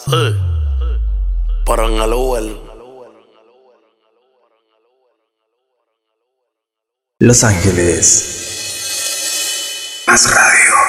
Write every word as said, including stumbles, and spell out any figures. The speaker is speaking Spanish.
Sí. Pero en el Uber. Los Ángeles. Más radio.